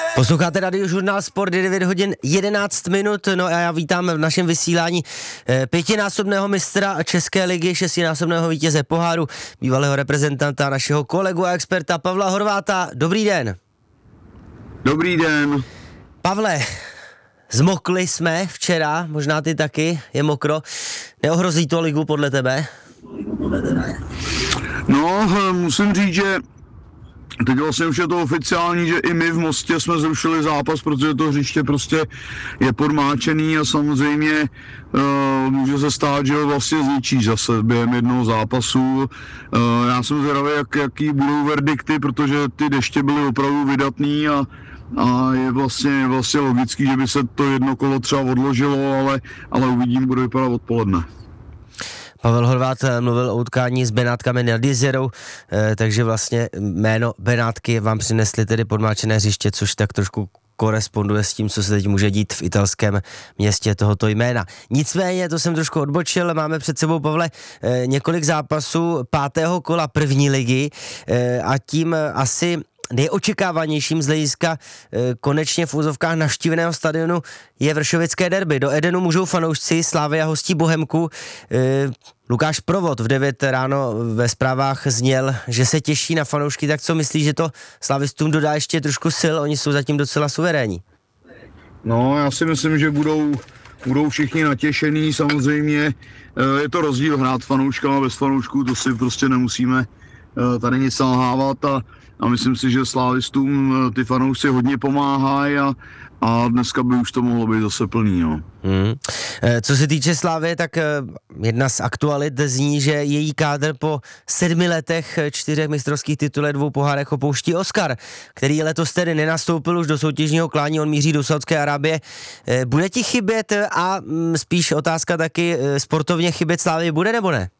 Posloucháte Radiožurnál Sport, 9 hodin 11 minut, no a já vítám v našem vysílání pětinásobného mistra České ligy, šestinásobného vítěze poháru, bývalého reprezentanta, našeho kolegu a experta Pavla Horváta. Dobrý den. Dobrý den. Pavle, zmokli jsme včera, možná ty taky, je mokro. Neohrozí to ligu podle tebe? No, musím říct, že teď vlastně už je to oficiální, že i my v Mostě jsme zrušili zápas, protože to hřiště prostě je podmáčený a samozřejmě může se stát, že ho vlastně zničí zase během jednoho zápasu. Já jsem zvědavý, jaký budou verdikty, protože ty deště byly opravdu vydatný a je vlastně logický, že by se to jedno kolo třeba odložilo, ale uvidím, bude vypadat odpoledne. Pavel Horvát mluvil o utkání s Benátkami nad Jizerou, takže vlastně jméno Benátky vám přinesli tedy podmáčené hřiště, což tak trošku koresponduje s tím, co se teď může dít v italském městě tohoto jména. Nicméně, to jsem trošku odbočil, máme před sebou, Pavle, několik zápasů 5. kola první ligy a tím asi nejočekávanějším z hlediska konečně v úzovkách navštíveného stadionu je vršovické derby. Do Edenu můžou fanoušci Slavia hostí Bohemku. Lukáš Provod v 9 ráno ve zprávách zněl, že se těší na fanoušky, tak co myslíš, že to slavistům dodá ještě trošku sil? Oni jsou zatím docela suverénní. No, já si myslím, že budou všichni natěšení, samozřejmě. Je to rozdíl hrát fanouškama bez fanoušků, to si prostě nemusíme tady nic nalhávat a myslím si, že slávistům ty fanoušci hodně pomáhají a dneska by už to mohlo být zase plný, no. Co se týče Slávy, tak jedna z aktualit zní, že její kádr po 7 letech 4 mistrovských titulech, 2 pohárech opouští Oskar, který letos tedy nenastoupil už do soutěžního klání, on míří do Saudské Arábie. Bude ti chybět a spíš otázka taky, sportovně chybět Slávy bude nebo ne?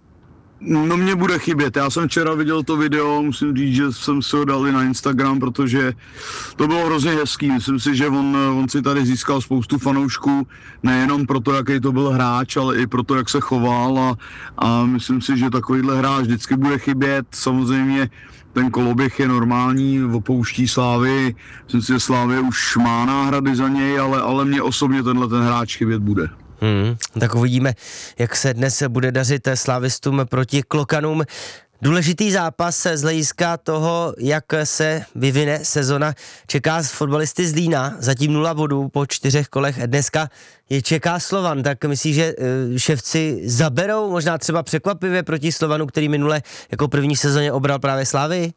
No mě bude chybět, já jsem včera viděl to video, musím říct, že jsem si ho dal i na Instagram, protože to bylo hrozně hezký, myslím si, že on si tady získal spoustu fanoušků, nejenom proto, jaký to byl hráč, ale i proto, jak se choval a myslím si, že takovýhle hráč vždycky bude chybět, samozřejmě ten koloběh je normální, opouští Slávy, myslím si, že Slávy už má náhrady za něj, ale mě osobně ten hráč chybět bude. Tak uvidíme, jak se dnes bude dařit slávistům proti Klokanům. Důležitý zápas z hlediska toho, jak se vyvine sezona, čeká fotbalisty z Zlína, zatím 0 bodů po 4 kolech, dneska je čeká Slovan, tak myslíš, že ševci zaberou možná třeba překvapivě proti Slovanu, který minule jako první sezóně obral právě Slávy?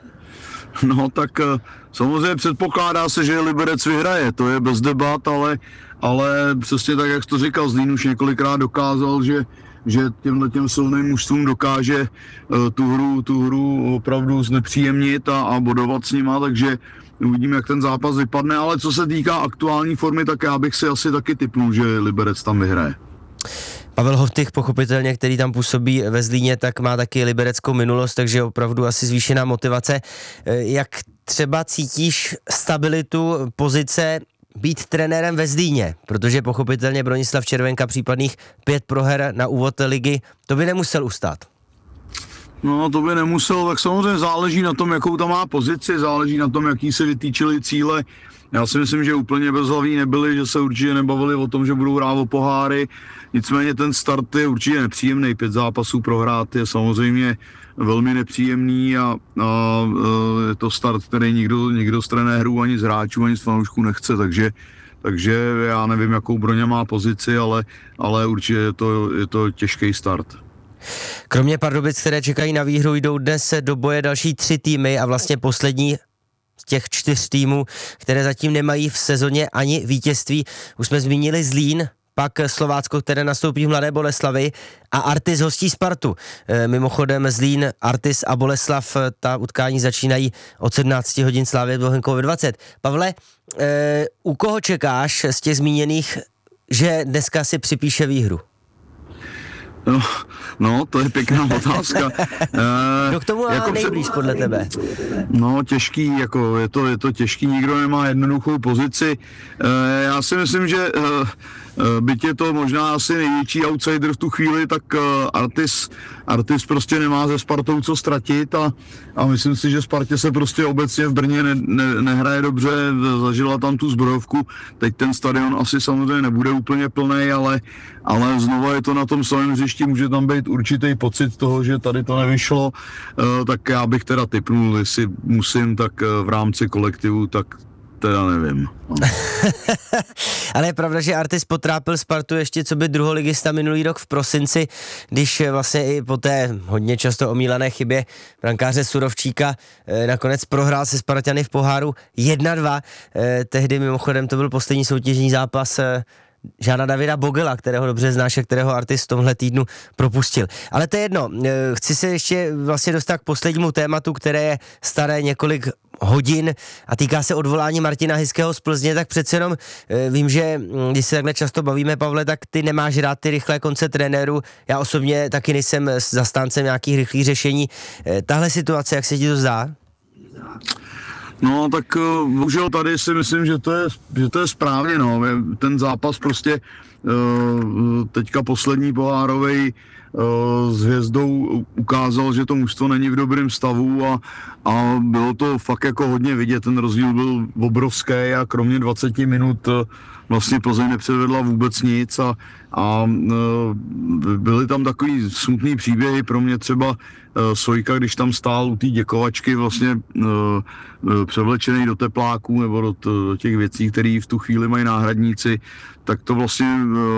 No tak samozřejmě předpokládá se, že Liberec vyhraje, to je bez debat, ale přesně tak, jak jsi to říkal, Zlín už několikrát dokázal, že těm silným mužstvům dokáže tu hru opravdu znepříjemnit a bodovat s nima, takže uvidíme, jak ten zápas vypadne, ale co se týká aktuální formy, tak já bych si asi taky tipnul, že Liberec tam vyhraje. Pavel Hovtych, pochopitelně, který tam působí ve Zlíně, tak má taky libereckou minulost, takže opravdu asi zvýšená motivace. Jak třeba cítíš stabilitu pozice být trenérem ve Zlíně, protože pochopitelně Bronislav Červenka případných 5 proher na úvod ligy, to by nemusel ustát. No, to by nemusel, tak samozřejmě záleží na tom, jakou tam má pozici, záleží na tom, jaký se vytýčili cíle. Já si myslím, že úplně bezhlaví nebyli, že se určitě nebavili o tom, že budou hrát o poháry. Nicméně ten start je určitě nepříjemný, 5 zápasů prohrát je samozřejmě velmi nepříjemný a je to start, který nikdo z trenérů, ani z hráčů, ani z fanoušků nechce, takže já nevím, jakou Broňa má pozici, ale určitě je to těžký start. Kromě Pardubic, které čekají na výhru, jdou dnes do boje další 3 týmy a vlastně poslední z těch 4 týmů, které zatím nemají v sezóně ani vítězství. Už jsme zmínili Zlín, pak Slovácko, které nastoupí v Mladé Boleslavi a Artis hostí Spartu. Mimochodem Zlín, Artis a Boleslav, ta utkání začínají od 17 hodin, Slavie Bohemkou ve 20. Pavle, u koho čekáš z těch zmíněných, že dneska si připíše výhru? No, to je pěkná otázka. Kdo k tomu má nejblíž podle tebe? No, těžký, jako je to těžký, nikdo nemá jednoduchou pozici. Já si myslím, že byť je to možná asi největší outsider v tu chvíli, tak Artis prostě nemá ze Spartou co ztratit a myslím si, že Spartě se prostě obecně v Brně nehraje dobře, zažila tam tu zbrojovku, teď ten stadion asi samozřejmě nebude úplně plný, ale znova je to na tom samém hřišti, může tam být určitý pocit toho, že tady to nevyšlo, tak já bych teda tipnul, jestli musím, tak v rámci kolektivu, tak teda nevím. Ale je pravda, že Artis potrápil Spartu ještě co by druholigista minulý rok v prosinci, když vlastně i po té hodně často omílané chybě brankáře Surovčíka nakonec prohrál se Spartany v poháru 1-2. Tehdy mimochodem to byl poslední soutěžní zápas Žána Davida Bogela, kterého dobře znáš a kterého Artis v tomhle týdnu propustil. Ale to je jedno, chci se ještě vlastně dostat k poslednímu tématu, které je staré několik hodin a týká se odvolání Martina Hyského z Plzně, tak přece jenom vím, že když se takhle často bavíme, Pavle, tak ty nemáš rád ty rychlé konce trenérů, já osobně taky nejsem zastáncem nějakých rychlých řešení. Tahle situace, jak se ti to zdá? No tak bohužel tady si myslím, že to je správně, no. Ten zápas prostě teďka poslední pohárovej s Hvězdou ukázal, že to mužstvo není v dobrém stavu a bylo to fakt jako hodně vidět, ten rozdíl byl obrovský a kromě 20 minut vlastně Plzeň nepředvedla vůbec nic a byly tam takový smutný příběhy, pro mě třeba Sojka, když tam stál u té děkovačky vlastně převlečený do tepláků nebo do těch věcí, které v tu chvíli mají náhradníci, tak to vlastně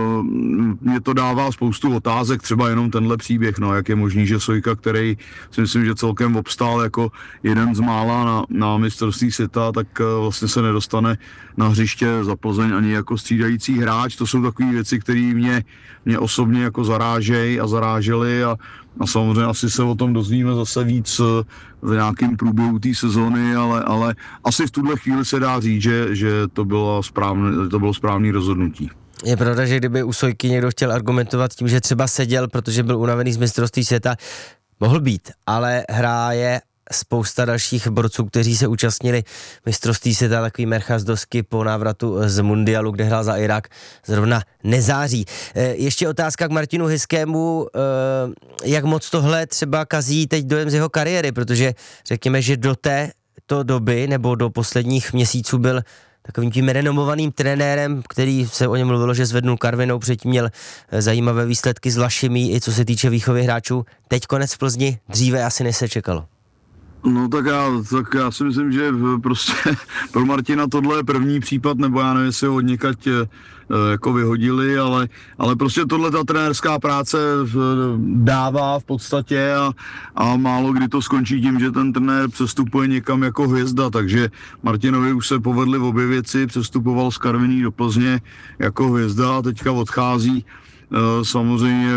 mě to dává spoustu otázek, třeba jenom tenhle příběh, no, jak je možný, že Sojka, který si myslím, že celkem obstál jako jeden z mála na mistrovství světa, tak vlastně se nedostane na hřiště za Plzeň ani jako střídající hráč. To jsou takové věci, které mě osobně jako zarážejí a zarážely a samozřejmě asi se o tom dozvíme zase víc v nějakém průběhu té sezony, ale asi v tuhle chvíli se dá říct, že to bylo správné rozhodnutí. Je pravda, že kdyby u Sojky někdo chtěl argumentovat tím, že třeba seděl, protože byl unavený z mistrovství světa, mohl být, ale hraje spousta dalších borců, kteří se účastnili mistrovství světa, takový Mercha z Dosky po návratu z mundialu, kde hrál za Irák, zrovna nezáří. Ještě otázka k Martinu Hyskému, jak moc tohle třeba kazí teď dojem z jeho kariéry, protože řekněme, že do této doby nebo do posledních měsíců byl takovým tím renomovaným trenérem, který se o něm mluvilo, že zvednul Karvinou, předtím měl zajímavé výsledky s Vlašimi, i co se týče výchovy hráčů. Teď konec v Plzni, dříve asi než se čekalo. No tak já si myslím, že prostě pro Martina tohle je první případ, nebo já nevím, jestli ho odněkať jako vyhodili, ale prostě tohle ta trenérská práce dává v podstatě a málo kdy to skončí tím, že ten trenér přestupuje někam jako hvězda, takže Martinovi už se povedly obě věci, přestupoval z Karviní do Plzně jako hvězda a teďka odchází. Samozřejmě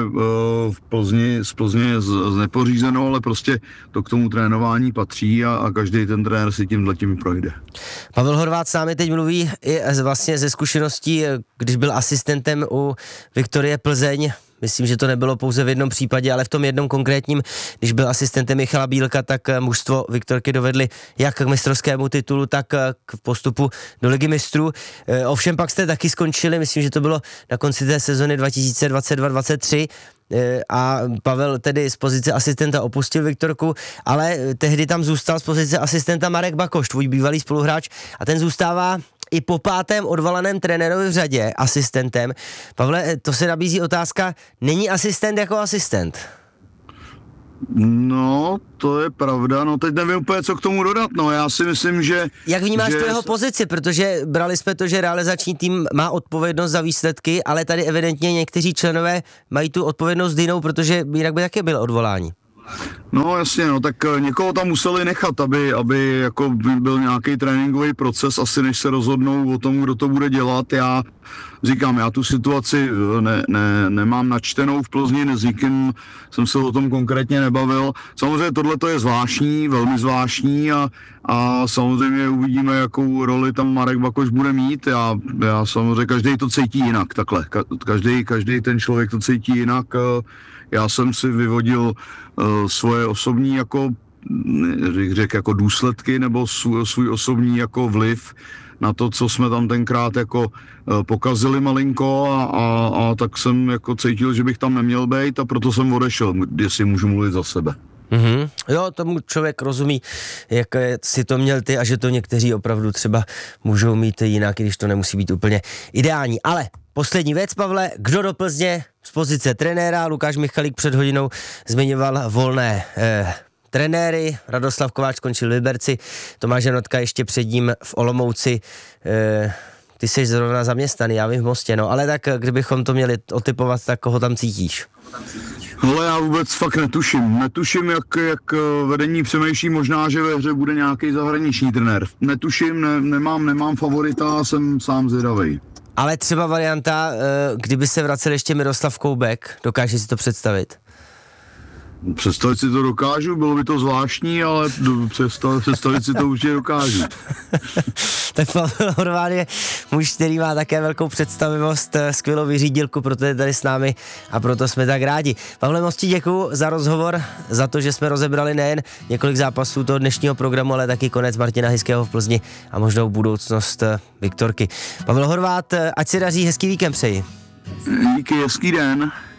z Plzně je nepořízeno, ale prostě to k tomu trénování patří a každý ten trenér si tímhletím projde. Pavel Horváth s námi teď mluví i vlastně ze zkušeností, když byl asistentem u Viktorie Plzeň. Myslím, že to nebylo pouze v jednom případě, ale v tom jednom konkrétním, když byl asistentem Michala Bílka, tak mužstvo Viktorky dovedli jak k mistrovskému titulu, tak k postupu do Ligy mistrů. Ovšem pak jste taky skončili, myslím, že to bylo na konci té sezony 2022-23 a Pavel tedy z pozice asistenta opustil Viktorku, ale tehdy tam zůstal z pozice asistenta Marek Bakoš, tvůj bývalý spoluhráč, a ten zůstává i po 5. odvolaném trenérovi v řadě asistentem. Pavle, to se nabízí otázka, není asistent jako asistent? No, to je pravda, no teď nevím úplně, co k tomu dodat, no já si myslím, že... Jak vnímáš tu jeho pozici, protože brali jsme to, že realizační tým má odpovědnost za výsledky, ale tady evidentně někteří členové mají tu odpovědnost jinou, protože jinak by taky byl odvolání. No jasně, no tak někoho tam museli nechat, aby jako byl nějaký tréninkový proces, asi než se rozhodnou o tom, kdo to bude dělat. Já tu situaci nemám načtenou v Plzni, s nikým jsem se o tom konkrétně nebavil. Samozřejmě tohle je zvláštní, velmi zvláštní a samozřejmě uvidíme, jakou roli tam Marek Bakoš bude mít. Já samozřejmě, každý to cítí jinak, takhle. Každý ten člověk to cítí jinak. Já jsem si vyvodil svoje osobní jako důsledky nebo svůj osobní jako vliv na to, co jsme tam tenkrát jako pokazili malinko a tak jsem jako cítil, že bych tam neměl být a proto jsem odešel, jestli můžu mluvit za sebe. Mm-hmm. Jo, tomu člověk rozumí, jak si to měl ty a že to někteří opravdu třeba můžou mít jinak, když to nemusí být úplně ideální. Ale poslední věc, Pavle, kdo do Plzně z pozice trenéra? Lukáš Michalík před hodinou zmiňoval volné trenéry, Radoslav Kováč skončil v Liberci, Tomáš Janotka ještě před ním v Olomouci, ty jsi zrovna zaměstnaný, já vím v Mostě, no, ale tak kdybychom to měli otipovat, tak koho tam cítíš? Ale já vůbec fakt netuším, jak vedení přemýšlí, možná, že ve hře bude nějaký zahraniční trenér. Netuším, nemám favorita, jsem sám zvědavej. Ale třeba varianta, kdyby se vracel ještě Miroslav Koubek, dokážeš si to představit? Představit si to dokážu, bylo by to zvláštní, ale představit si to určitě dokážu. Tak Pavel Horváth je muž, který má také velkou představivost, skvělou vyřídilku, proto je tady s námi a proto jsme tak rádi. Pavle, moc ti děkuju za rozhovor, za to, že jsme rozebrali nejen několik zápasů toho dnešního programu, ale taky konec Martina Hyského v Plzni a možnou budoucnost Viktorky. Pavel Horváth, ať se daří, hezký víkend přeji. Díky, hezký den.